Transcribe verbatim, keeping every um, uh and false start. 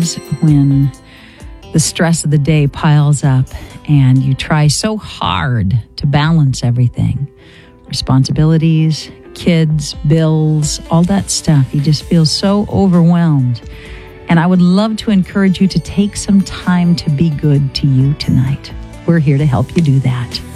days when the stress of the day piles up and you try so hard to balance everything, responsibilities, kids, bills, all that stuff. You just feel so overwhelmed. And I would love to encourage you to take some time to be good to you tonight. We're here to help you do that.